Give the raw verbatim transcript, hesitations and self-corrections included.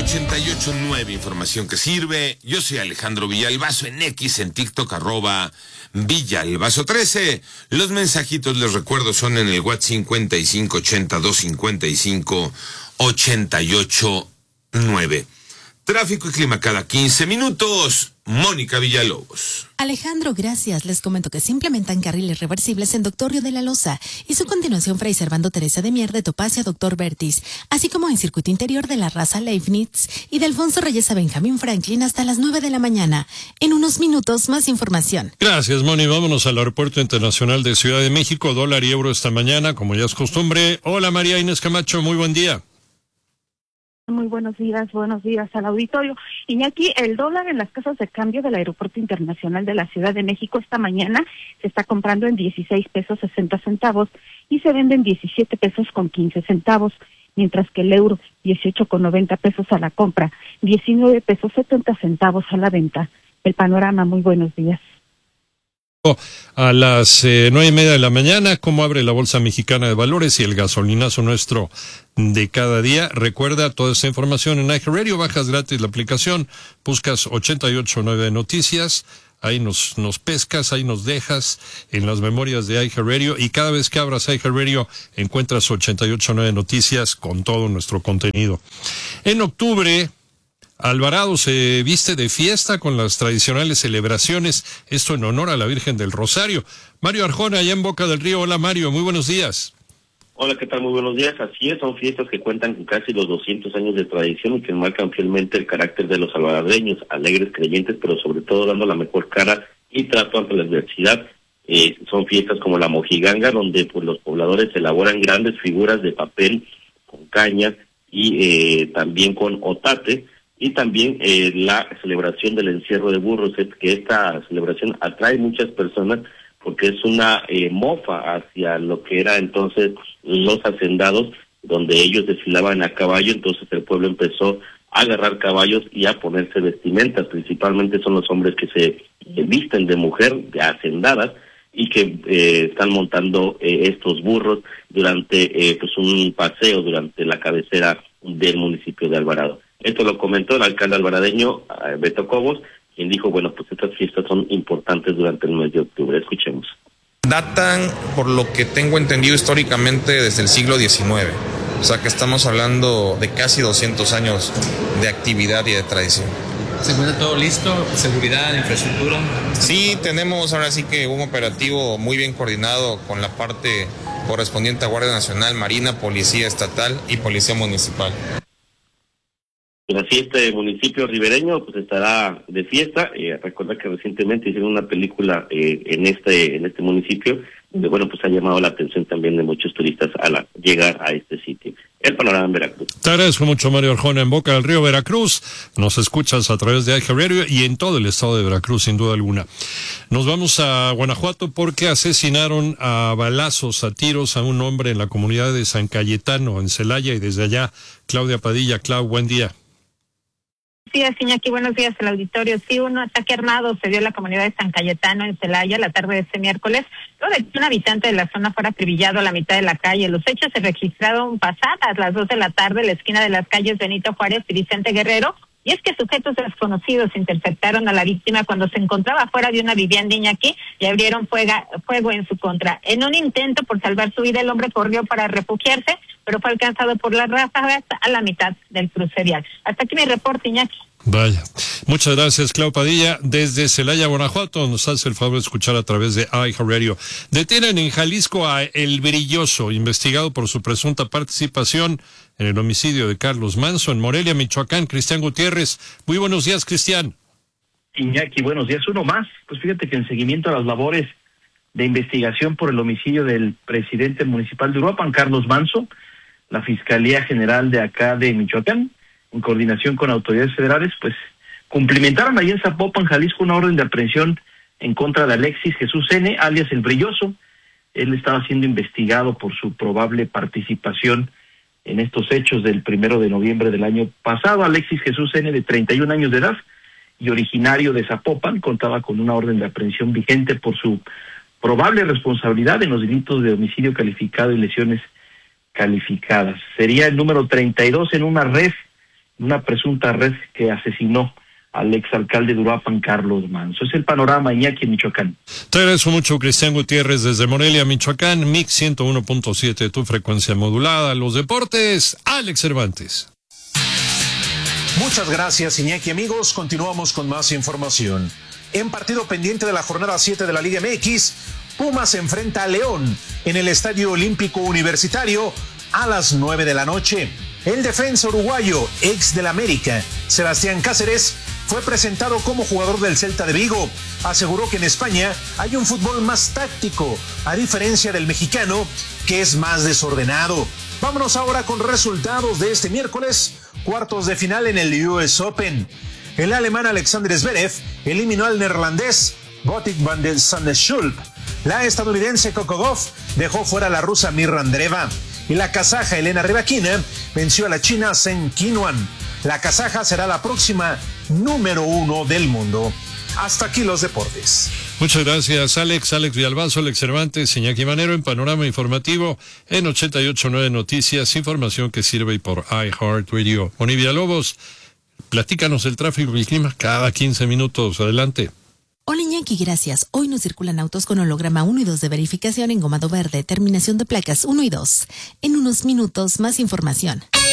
ochenta y ocho punto nueve, información que sirve. Yo soy Alejandro Villalbazo en X, en TikTok, arroba Villalbazo trece. Los mensajitos, les recuerdo, son en el WhatsApp cincuenta y cinco ochenta dos cincuenta y cinco ochenta y ocho nueve. Tráfico y clima cada quince minutos. Mónica Villalobos. Alejandro, gracias. Les comento que se implementan carriles reversibles en Doctor Río de la Loza y su continuación Fray Servando Teresa de Mier de Topacio a Doctor Vertis, así como en circuito interior de la Raza Leibniz y de Alfonso Reyes a Benjamín Franklin hasta las nueve de la mañana. En unos minutos, más información. Gracias, Moni. Vámonos al Aeropuerto Internacional de Ciudad de México. Dólar y euro esta mañana, como ya es costumbre. Hola, María Inés Camacho. Muy buen día. Muy buenos días, buenos días al auditorio. Iñaki, el dólar en las casas de cambio del Aeropuerto Internacional de la Ciudad de México esta mañana se está comprando en dieciséis pesos sesenta centavos y se vende en diecisiete pesos con quince centavos, mientras que el euro dieciocho con noventa pesos a la compra, diecinueve pesos setenta centavos a la venta. El panorama, muy buenos días. A las eh, nueve y media de la mañana, ¿cómo abre la Bolsa Mexicana de Valores y el gasolinazo nuestro de cada día? Recuerda toda esta información en iHeartRadio, bajas gratis la aplicación, buscas ochenta y ocho punto nueve Noticias, ahí nos, nos pescas, ahí nos dejas en las memorias de iHeartRadio y cada vez que abras iHeartRadio encuentras ochenta y ocho punto nueve Noticias con todo nuestro contenido. En octubre, Alvarado se viste de fiesta con las tradicionales celebraciones, esto en honor a la Virgen del Rosario. Mario Arjona, allá en Boca del Río. Hola, Mario, muy buenos días. Hola, ¿qué tal? Muy buenos días. Así es, son fiestas que cuentan con casi los doscientos años de tradición y que marcan fielmente el carácter de los alvaradeños, alegres, creyentes, pero sobre todo dando la mejor cara y trato ante la adversidad. Eh, son fiestas como la Mojiganga, donde pues los pobladores elaboran grandes figuras de papel con caña y eh, también con otate. Y también eh, la celebración del encierro de burros, es que esta celebración atrae muchas personas porque es una eh, mofa hacia lo que era entonces los hacendados, donde ellos desfilaban a caballo. Entonces el pueblo empezó a agarrar caballos y a ponerse vestimentas, principalmente son los hombres que se eh, visten de mujer, de hacendadas, y que eh, están montando eh, estos burros durante eh, pues un paseo durante la cabecera del municipio de Alvarado. Esto lo comentó el alcalde alvaradeño, Beto Cobos, quien dijo, bueno, pues estas fiestas son importantes durante el mes de octubre. Escuchemos. Datan, por lo que tengo entendido históricamente, desde el siglo diecinueve. O sea que estamos hablando de casi doscientos años de actividad y de tradición. ¿Se encuentra todo listo? ¿Seguridad, infraestructura? Sí, tenemos ahora sí que un operativo muy bien coordinado con la parte correspondiente a Guardia Nacional, Marina, Policía Estatal y Policía Municipal. Así este municipio ribereño pues estará de fiesta. Eh, recuerda que recientemente hicieron una película eh, en este en este municipio, donde bueno pues ha llamado la atención también de muchos turistas a la, llegar a este sitio. El panorama en Veracruz. Te agradezco mucho, Mario Arjona, en Boca del Río, Veracruz. Nos escuchas a través de iHeartRadio y en todo el estado de Veracruz, sin duda alguna. Nos vamos a Guanajuato porque asesinaron a balazos, a tiros, a un hombre en la comunidad de San Cayetano, en Celaya, y desde allá, Claudia Padilla. Clau, buen día. Sí, Iñaki, buenos días al auditorio. Sí, un ataque armado se dio en la comunidad de San Cayetano, en Celaya, la tarde de este miércoles, luego de que un habitante de la zona fuera acribillado a la mitad de la calle. Los hechos se registraron pasadas las dos de la tarde en la esquina de las calles Benito Juárez y Vicente Guerrero, y es que sujetos desconocidos interceptaron a la víctima cuando se encontraba fuera de una vivienda, Iñaki, y abrieron fuega, fuego en su contra. En un intento por salvar su vida, el hombre corrió para refugiarse, pero fue alcanzado por las ráfagas a la mitad del cruce vial. Hasta aquí mi reporte, Iñaki. Vaya. Muchas gracias, Clau Padilla, desde Celaya, Guanajuato. Nos hace el favor de escuchar a través de iHeartRadio. Detienen en Jalisco a El Brilloso, investigado por su presunta participación en el homicidio de Carlos Manso. En Morelia, Michoacán, Cristian Gutiérrez. Muy buenos días, Cristian. Iñaki, buenos días. Uno más. Pues fíjate que en seguimiento a las labores de investigación por el homicidio del presidente municipal de Uruapan, Carlos Manso, la Fiscalía General de acá de Michoacán, en coordinación con autoridades federales, pues cumplimentaron ahí en Zapopan, Jalisco, una orden de aprehensión en contra de Alexis Jesús N., alias El Brilloso. Él estaba siendo investigado por su probable participación en estos hechos del primero de noviembre del año pasado. Alexis Jesús N., de treinta y un años de edad y originario de Zapopan, contaba con una orden de aprehensión vigente por su probable responsabilidad en los delitos de homicidio calificado y lesiones calificadas. Sería el número treinta y dos en una red una presunta red que asesinó al exalcalde de Uruapan, Carlos Manso. Es el panorama, Iñaki, en Michoacán. Te agradezco mucho, Cristian Gutiérrez, desde Morelia, Michoacán, Mix ciento uno punto siete, tu frecuencia modulada. Los deportes, Alex Cervantes. Muchas gracias, Iñaki. Amigos, continuamos con más información. En partido pendiente de la jornada siete de la Liga M X, Pumas se enfrenta a León en el Estadio Olímpico Universitario a las nueve de la noche. El defensa uruguayo, ex del América, Sebastián Cáceres, fue presentado como jugador del Celta de Vigo. Aseguró que en España hay un fútbol más táctico, a diferencia del mexicano, que es más desordenado. Vámonos ahora con resultados de este miércoles, cuartos de final en el U S Open. El alemán Alexander Zverev eliminó al neerlandés Botic van der Sande-Schulp. La estadounidense Coco Gauff dejó fuera a la rusa Mirra Andreeva. Y la kazaja Elena Rybakina venció a la china Zheng Qinhuan. La kazaja será la próxima número uno del mundo. Hasta aquí los deportes. Muchas gracias, Alex. Alex Villalbazo, Alex Cervantes, Iñaki Manero en Panorama Informativo en ochenta y ocho punto nueve Noticias, información que sirve por iHeartRadio. Moni Villalobos, platícanos el tráfico y el clima cada quince minutos. Adelante. Hola Iñaki, gracias. Hoy nos circulan autos con holograma uno y dos de verificación en gomado verde, terminación de placas uno y dos. En unos minutos, más información.